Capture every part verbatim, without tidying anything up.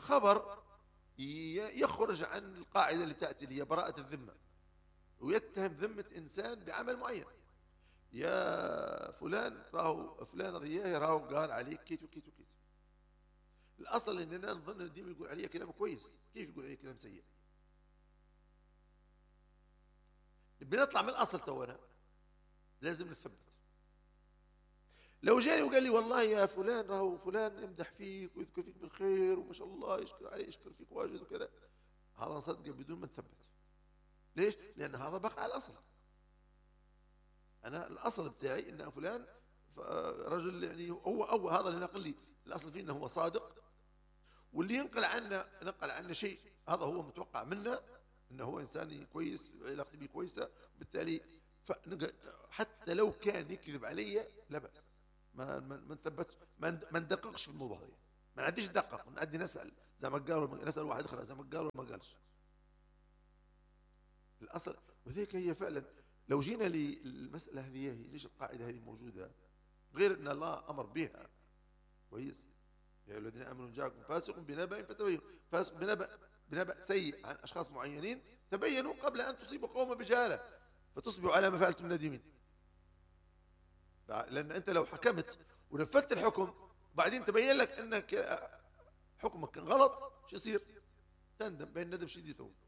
خبر يخرج عن القاعدة اللي تأتي اللي هي براءة الذمة، ويتهم ذمة إنسان بعمل معين. يا فلان راهو فلان ضياه راهو قال عليك كيت وكيت وكيت. الأصل إننا نظن ان ديما يقول عليه كلام كويس، كيف يقول عليه كلام سيء؟ بنطلع من الأصل تونا لازم نثبت. لو جاني وقال لي والله يا فلان راهو فلان يمدح فيك ويذكر فيك بالخير وما شاء الله يشكر عليه يشكر فيك واجد وكذا، هذا نصدقه بدون ما نثبت. ليش؟ لأن هذا بقى على الأصل. أنا الأصل بتاعي إن فلان رجل يعني هو أول، هذا اللي نقل لي الأصل فيه إنه هو صادق، واللي ينقل عنا نقل عنا شيء هذا هو متوقع منا إنه هو إنسان كويس علاقتي به كويسة، بالتالي حتى لو كان يكذب علي لا بأس، ما ما نثبتش، ما ندققش في الموضوع هذا، ما نعديش ندقق، نعدي نسأل زي ما قالوا، نسأل واحد آخر زي ما قالوا ما قالش. الأصل وذلك هي فعلا لو جينا للمسألة هذه، ليش القاعدة هذه موجودة غير أن الله أمر بها كويس؟ يا أيها الذين آمنوا جاءكم فاسق بنبأ فتبينوا، فاسق بنبأ بنبأ سيء عن أشخاص معينين، تبينوا قبل أن تصيبوا قوما بجهالة فتصبحوا على ما فعلتم نادمين. لأن أنت لو حكمت ونفذت الحكم وبعدين تبين لك أنك حكمك كان غلط، شو يصير؟ تندم بين ندم شديد ثوب.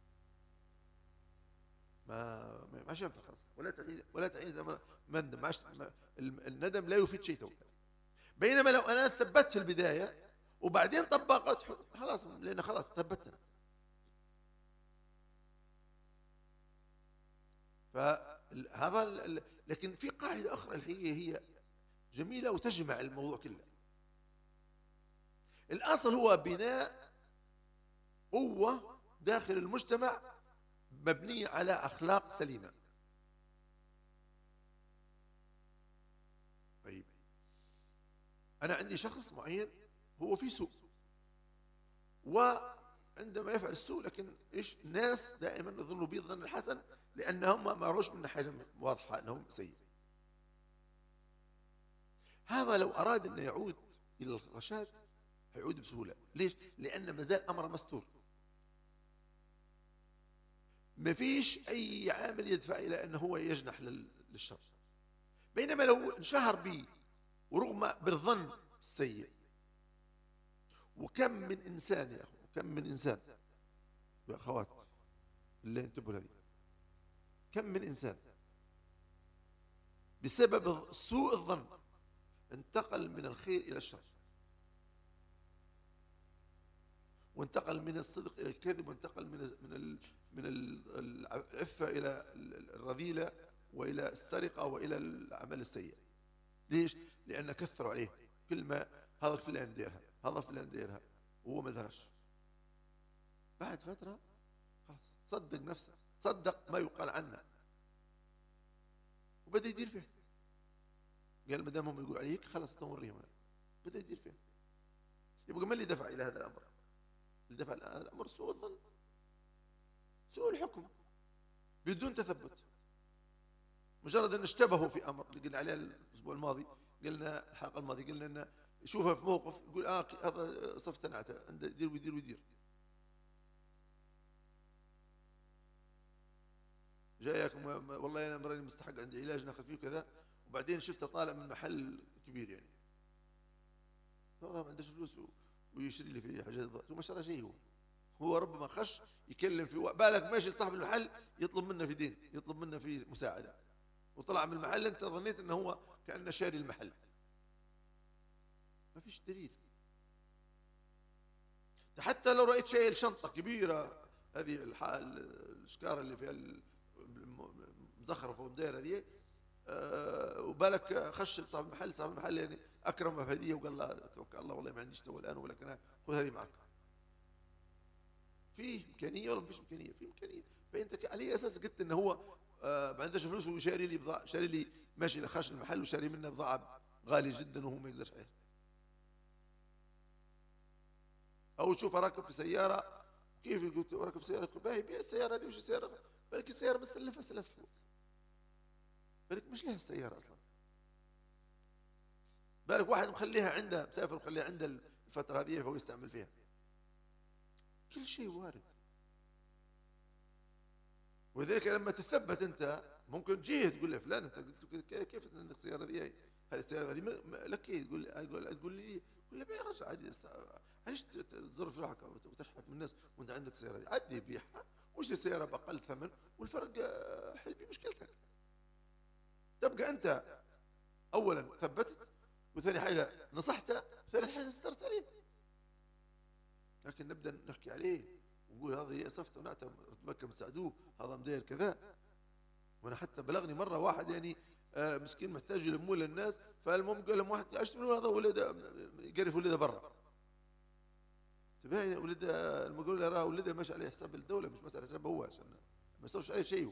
ما ما ماش ينفع خلاص، ولا تعيد ولا تعيد مندم، ما الندم لا يفيد شيء توبة. بينما لو انا ثبت في البدايه وبعدين طبقت خلاص، لان خلاص ثبتنا. فهذا لكن في قاعده اخرى الحقيقه هي جميله وتجمع الموضوع كله. الاصل هو بناء قوه داخل المجتمع مبنية على أخلاق سليمة. طيب أنا عندي شخص معين هو في سوء، وعندما يفعل السوء لكن إيش الناس دائما يظنوا به الظن الحسن، لأنهم ما روش من حاجة واضحة أنهم سيء. هذا لو أراد أن يعود إلى الرشاد هيعود بسهولة. ليش؟ لأن ما زال أمر مستور، ما فيش أي عامل يدفع إلى أنه هو يجنح للشر. بينما لو انشهر به ورغم بالظن السيء، وكم من إنسان يا أخو، كم من إنسان يا أخوات اللي انتبهوا لهذه، كم من إنسان بسبب سوء الظن انتقل من الخير إلى الشر، وانتقل من الصدق إلى الكذب، وانتقل من من ال من العفة إلى الرذيلة، وإلى السرقة، وإلى العمل السيء. ليش؟ لأن كثروا عليه كل ما هذا فلان ديرها، هذا فلان ديرها، وهو ما درش. بعد فترة خلاص صدق نفسه، صدق ما يقال عنه، وبدأ يدير فيه. قال ما دام هم يقول عليك خلاص توريهم، بدأ يدير فيه. يبقى ما اللي دفع إلى هذا الأمر؟ اللي دفع إلى هذا الأمر سوء الظن، سوء الحكم بدون تثبت. مجرد أن اشتبهوا في أمر اللي قلنا عليه الأسبوع الماضي، قلنا الحلقة الماضية، قلنا أن يشوفها في موقف يقول آه هذا صف تنعته عنده يدير ويدير ويدير. جايكم والله أنا مراني مستحق عندي علاج ناخذ فيه كذا، وبعدين شفته طالع من محل كبير يعني هذا ما عندهش فلوس ويشتري لي في حاجات، وما شرى شيء. هو هو ربما خش يكلم في بالك ماشي صاحب المحل يطلب منا في دين، يطلب منا في مساعدة، وطلع من المحل انت ظنيت انه هو كأنه شاري المحل. ما فيش دليل. حتى لو رأيت شايل شنطة كبيرة، هذه الشكارة اللي فيها مزخرفة والدائرة هذه، أه وبالك خش صاحب المحل، صاحب المحل يعني أكرمه بهدية وقال له توكل الله والله ما عنديش تو الآن، ولكن خذ هذه معك. فيه إمكانية ولا ما فيش إمكانية؟ فيه إمكانية. فأنت على أساس قلت إنه هو آه ما عندهش فلوس وشاري لي بضاعة، شاري لي ماشي لخش المحل وشاري منه بضاعة غالية جدا وهو ما يقدرش عليها. أو تشوف راكب في سيارة، كيف قلت راكب في سيارة باهي بيع السيارة هذه، وش السيارة؟ بالك السيارة بس سلفها سلف، بالك مش لها السيارة أصلا. بالك واحد مخليها عنده مسافر ومخليها عنده الفترة هذه فهو يستعمل فيها. كل شيء وارد. ولذلك لما تثبت انت ممكن تجيه تقول له فلان انت قلت كيف عندك السياره ذي؟ هذه السياره هذه لك ايه؟ تقول لي تقول لي تقول لي بيع رجع عادي. علاش تزر في روحك وتشحت من الناس وانت عندك السياره ذي؟ عدي بيعها واشتري سياره باقل ثمن والفرق حل بيه مشكلتك. تبقى انت اولا ثبتت، وثاني حاجه نصحته، وثالث حاجه استرت عليه. لكن نبدا نحكي عليه ونقول هذا صفته ونعتم رتبك مساعدوه، هذا مداير كذا. وانا حتى بلغني مره واحد يعني آه مسكين محتاج يلموه للناس، فالمهم قال لهم واحد اشتروا هذا ولده يقرف ولده برا. تبين ولده لما قالوا له راه ولده ماشي عليه حساب الدوله، مش مساله حسابه هو، عشان ما يصرفش عليه شيء.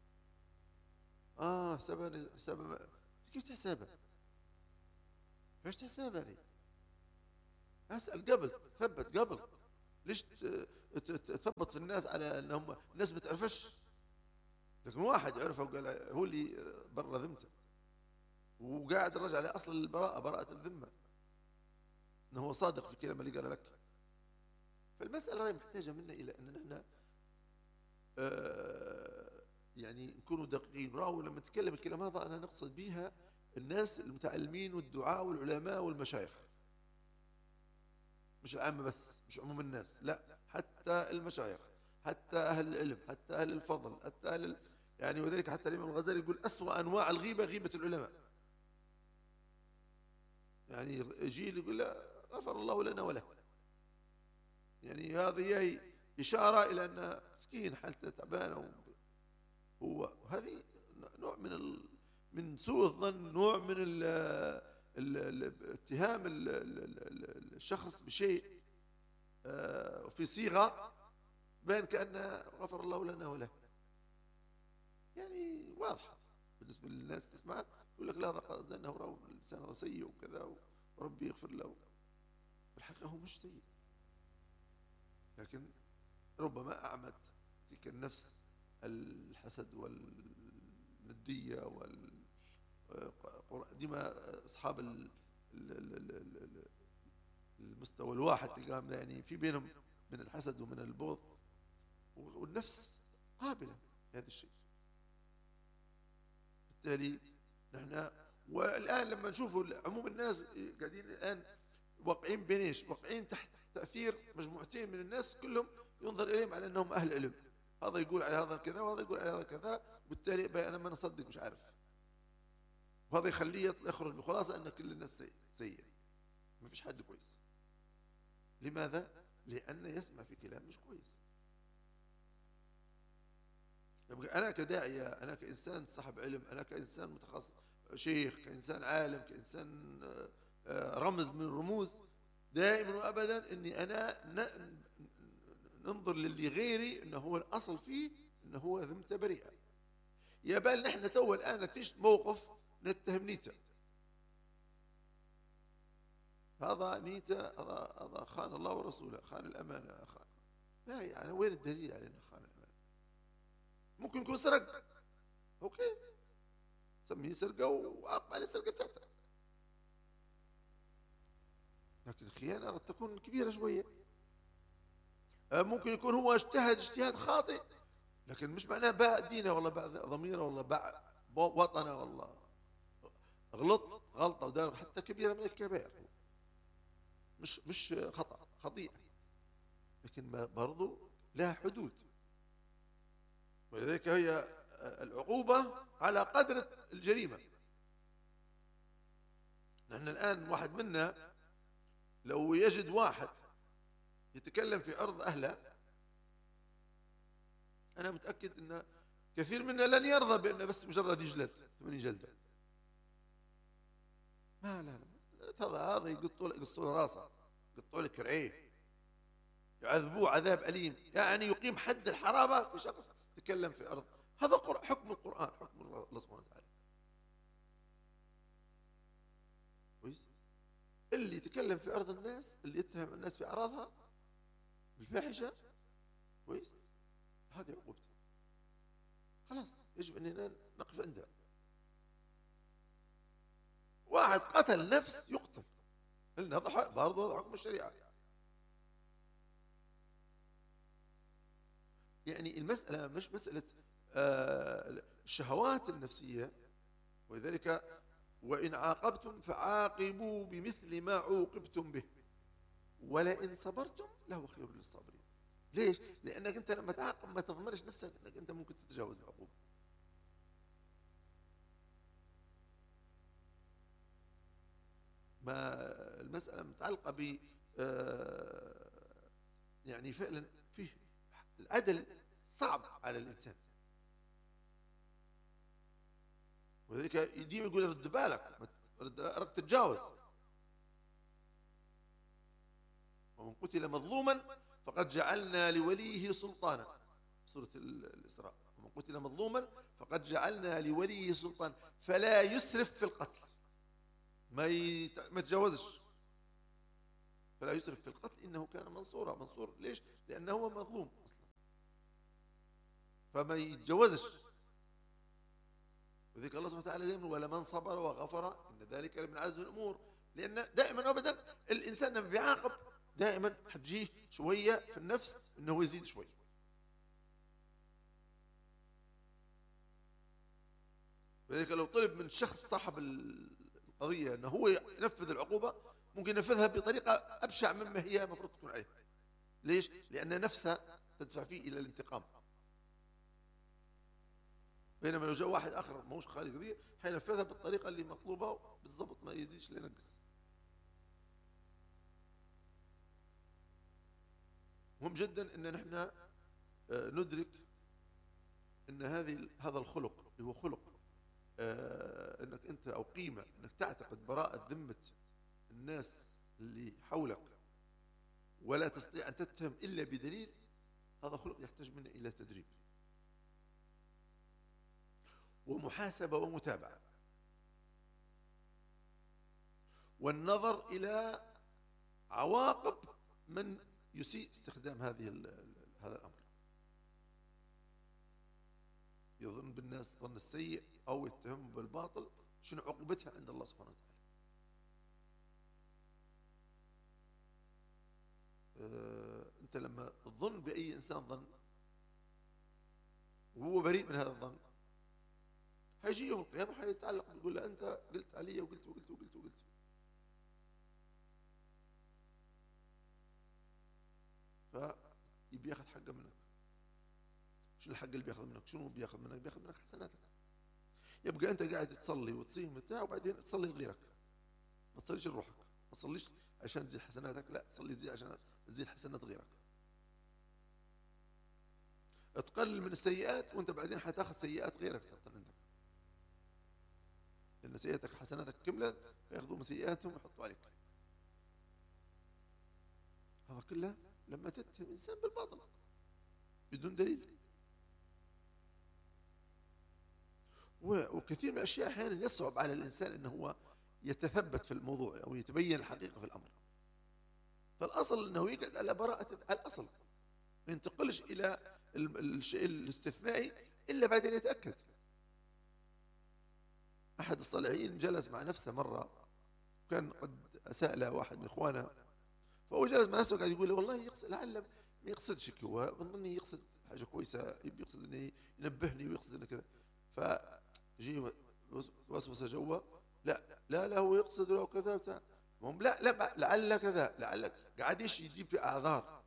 اه حسابها حسابها كيف تحسبها؟ فاش تحسب هذه؟ اسال قبل، ثبت قبل. ليش تثبط في الناس على انهم الناس ما تعرفش؟ لكن واحد عرفه وقال هو اللي برا ذمته وقاعد الرجع على اصل البراءه، براءه الذمه، انه هو صادق في كلمه اللي قال لك. فالمساله راهي محتاجه منا الى ان نحن آه يعني نكونوا دقيقين. راهو لما نتكلم الكلام هذا انا نقصد بها الناس المتعلمين والدعاء والعلماء والمشايخ، مش العامة بس، مش عموم الناس، لا، حتى المشايخ، حتى أهل العلم، حتى أهل الفضل، حتى أهل ال... يعني وذلك حتى الإمام الغزالي يقول أسوأ أنواع الغيبة غيبة العلماء. يعني جيل يقول لا غفر الله لنا وله، يعني هذه هي إشارة إلى أن مسكين حالته تعبانة، هو وهذه نوع من ال... من سوء الظن، نوع من ال... اتهام الشخص بشيء في صيغة بين كأن غفر الله لنا وله، يعني واضحة بالنسبة للناس تسمع يقول لك لا هذا قصد أنه راهو الإنسان هذا سيء وكذا وربي يغفر له. الحقيقة هو مش سيء، لكن ربما أعمت تلك النفس الحسد والندية وال ديما أصحاب المستوى الواحد تلقاهم يعني في بينهم من الحسد ومن البغض، والنفس قابلة لهذا الشيء. بالتالي نحن والآن لما نشوف عموم الناس قاعدين الآن واقعين بينيش، واقعين تحت تأثير مجموعتين من الناس كلهم ينظر إليهم على أنهم أهل علم، هذا يقول على هذا كذا وهذا يقول على هذا كذا، وبالتالي أنا ما نصدق مش عارف، وهذا يخليه يخرج بخلاصة أن كل الناس سيئة، ما فيش حد كويس. لماذا؟ لأنه يسمع في كلام مش كويس. يبقى أنا كداعية، أنا كإنسان صاحب علم، أنا كإنسان متخصص، شيخ، كإنسان عالم، كإنسان رمز من الرموز، دائما وأبدا أني أنا ننظر للي غيري أنه هو الأصل فيه أنه هو ذمته بريئة. يا بال نحن تو الآن نتيجة موقف نتهم نيته، هذا نيته، هذا هذا خان الله ورسوله، خان الأمانة، خان. لا يعني وين الدليل على أنه خان الأمانة؟ ممكن يكون سرق، أوكي، سميه سرقة وعاقب على السرقة بتاعته، لكن الخيانة قد تكون كبيرة شوية. ممكن يكون هو اجتهد اجتهاد خاطئ، لكن مش معناه باع دينه والله باع ضميره والله باع وطنه والله غلط غلطة ودار حتى كبيرة من الكبائر، مش مش خطأ خطيئة، لكن برضو لها حدود. ولذلك هي العقوبة على قدر الجريمة. نحن الآن واحد منا لو يجد واحد يتكلم في عرض أهله، أنا متأكد أن كثير منا لن يرضى بأنه بس مجرد يجلد ثمانين جلدة. ما لا لا هذا هذا يقطوا يقصوا له راسه، يقطوا له كرعيه، يعذبوه عذاب أليم، يعني يقيم حد الحرابة في شخص يتكلم في عرض. هذا حكم القرآن، حكم الله سبحانه وتعالى. كويس؟ اللي يتكلم في عرض الناس، اللي يتهم الناس في أعراضها بالفاحشة، كويس؟ هذه عقوبته. خلاص يجب أننا نقف عندها. واحد قتل نفس يقتل، هذا برضه هذا حكم الشريعة. يعني المسألة مش مسألة آه، الشهوات النفسية، ولذلك وإن عاقبتم فعاقبوا بمثل ما عوقبتم به ولئن صبرتم لهو خير للصابرين. ليش؟ لأنك أنت لما تعاقب ما تضمنش نفسك أنك أنت ممكن تتجاوز العقوبة. ما المسألة متعلقة ب آه، يعني فعلا فيه العدل صعب على الإنسان، وذلك يديم يقول رد بالك رد تتجاوز. ومن قتل مظلوما فقد جعلنا لوليه سلطانا، سورة الإسراء. ومن قتل مظلوما فقد جعلنا لوليه سلطان فلا يسرف في القتل، ما يت... ما يتجاوزش، فلا يسرف في القتل إنه كان منصورا. منصور ليش؟ لأنه هو مظلوم أصلا، فما يتجاوزش. وذلك الله سبحانه وتعالى دائما ولمن صبر وغفر إن ذلك لمن عزم الأمور. لأن دائما أبدا الإنسان لما بيعاقب دائما حتجيه شوية في النفس إنه يزيد شوي. وذلك لو طلب من شخص صاحب القضية أنه هو ينفذ العقوبة ممكن ينفذها بطريقة أبشع مما هي مفروض تكون عليه. ليش؟ لأن نفسها تدفع فيه إلى الانتقام، بينما لو جاء واحد آخر ما هوش خالي قضية حينفذها بالطريقة اللي مطلوبة بالضبط، ما يزيدش لينقص. مهم جدا أن نحن ندرك أن هذه هذا الخلق اللي هو خلق آه أنك أنت أو قيمة أنك تعتقد براءة ذمة الناس اللي حولك ولا تستطيع أن تتهم إلا بدليل، هذا خلق يحتاج منا إلى تدريب ومحاسبة ومتابعة والنظر إلى عواقب من يسيء استخدام هذه هذا الأمر، يظن بالناس ظن السيء أو يتهم بالباطل، شنو عقوبتها عند الله سبحانه وتعالى. أه أنت لما تظن بأي إنسان ظن وهو بريء من هذا الظن حيجي يوم القيامة حيتعلق يقول له أنت قلت علي وقلت وقلت وقلت وقلت. فيبي ياخذ حقه منك. شو الحق اللي بياخذ منك؟ شنو بياخذ منك؟ بياخذ منك حسناتك. يبقى أنت قاعد تصلي وتصيم وبتاع وبعدين تصلي لغيرك، ما تصليش لروحك، ما تصليش عشان تزيد حسناتك، لا تصلي تزيد عشان تزيد حسنات غيرك. تقلل من السيئات وأنت بعدين حتاخذ سيئات غيرك تحط عندك، لأن سيئاتك حسناتك كملت فياخذوا من سيئاتهم ويحطوا عليك. هذا كله لما تتهم إنسان بالباطل بدون دليل. وكثير من الأشياء أحيانا يصعب على الإنسان أنه هو يتثبت في الموضوع أو يتبين الحقيقة في الأمر، فالأصل أنه يقعد على براءة الأصل، ما ينتقلش إلى الشيء الاستثنائي إلا بعدين يتأكد. أحد الصالحين جلس مع نفسه مرة، كان قد سأل واحد من إخوانه، فهو جلس مع نفسه قاعد يقول له والله يقصد لعل ما يقصدش هو بظني يقصد حاجة كويسة، يقصد أنه ينبهني ويقصد أنه كذا. فجي وسوس جوا لا لا لا هو يقصد له كذا بتاع، هم لا لا لعل كذا لعل، قاعد ايش يجيب في اعذار.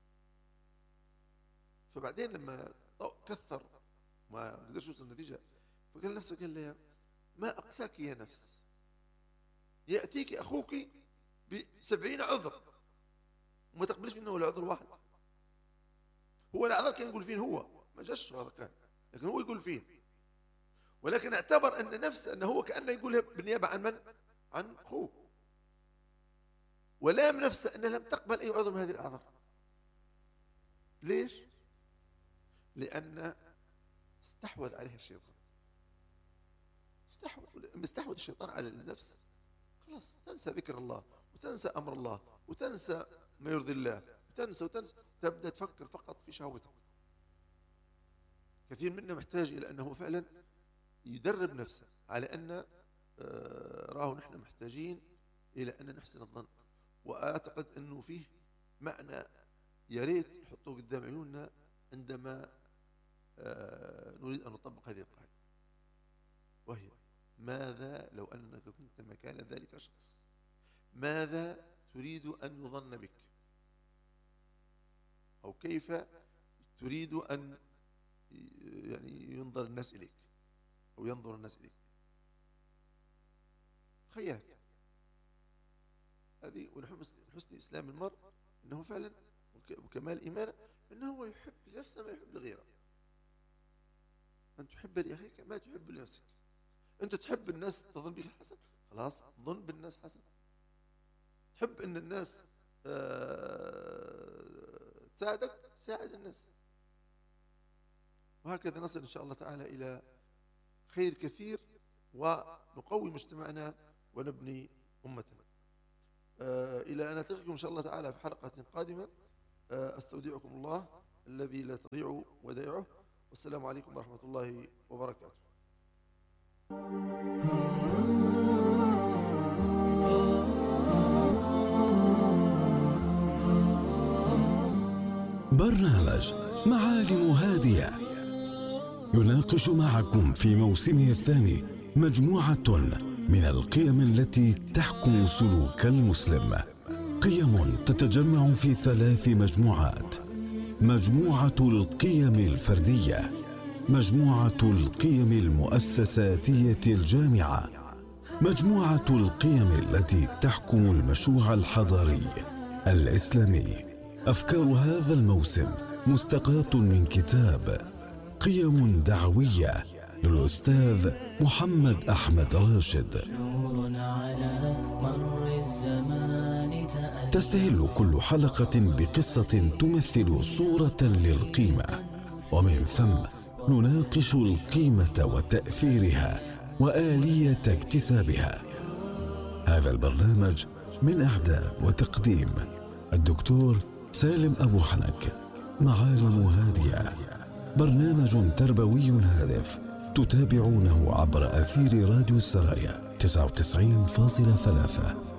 فبعدين لما كثر ما قدرش يوصل النتيجه فقال نفسه قال لي ما اقساك يا نفس، ياتيك اخوك بسبعين عذر وما تقبلش منه ولا عذر واحد. هو الاعذار كان يقول فين، هو ما جاش هذا كان، لكن هو يقول فين، ولكن اعتبر أن نفسه أنه هو كأنه يقولها بالنيابة عن من؟ عن أخوه، ولام نفسه أنها لم تقبل أي عذر من هذه الأعذار. ليش؟ لأن استحوذ عليها الشيطان. استحوذ مستحوذ الشيطان على النفس، خلاص تنسى ذكر الله وتنسى أمر الله وتنسى ما يرضي الله وتنسى وتنسى تبدأ تفكر فقط في شهوتك. كثير منا محتاج إلى أنه فعلا يدرب نفسه على أن راه نحن محتاجين إلى أن نحسن الظن. وأعتقد أنه فيه معنى يا ريت نحطوه قدام عيوننا عندما نريد أن نطبق هذه القاعدة، وهي: ماذا لو أنك كنت مكان ذلك الشخص؟ ماذا تريد أن يظن بك؟ أو كيف تريد أن يعني ينظر الناس إليك أو ينظر الناس إليك؟ خيالك هذه. ونحن حسن إسلام المرء أنه فعلا وكمال إيمانه أنه هو يحب لنفسه ما يحب لغيره. أن تحب لأخيك ما تحب لنفسك. أنت تحب الناس تظن بك الحسن، خلاص ظن بالناس حسن. تحب أن الناس تساعدك، ساعد الناس. وهكذا نصل إن شاء الله تعالى إلى خير كثير، ونقوي مجتمعنا ونبني أمتنا. إلى أن ألتقيكم إن شاء الله تعالى في حلقة قادمة. أستودعكم الله الذي لا تضيع ودائعه، والسلام عليكم ورحمة الله وبركاته. برنامج معالم هادية يناقش معكم في موسمه الثاني مجموعة من القيم التي تحكم سلوك المسلم. قيم تتجمع في ثلاث مجموعات: مجموعة القيم الفردية، مجموعة القيم المؤسساتية الجامعة، مجموعة القيم التي تحكم المشروع الحضاري الإسلامي. أفكار هذا الموسم مستقاة من كتاب قيم دعوية للأستاذ محمد أحمد راشد. تستهل كل حلقة بقصة تمثل صورة للقيمة، ومن ثم نناقش القيمة وتأثيرها وآلية اكتسابها. هذا البرنامج من إعداد وتقديم الدكتور سالم أبو حنك. معالم هادية برنامج تربوي هادف تتابعونه عبر أثير راديو السرايا تسعة وتسعين فاصلة ثلاثة.